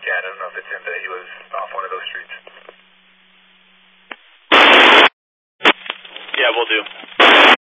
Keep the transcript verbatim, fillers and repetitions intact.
Yeah, I don't know if it's him, but he was off one of those streets. Yeah, we'll do.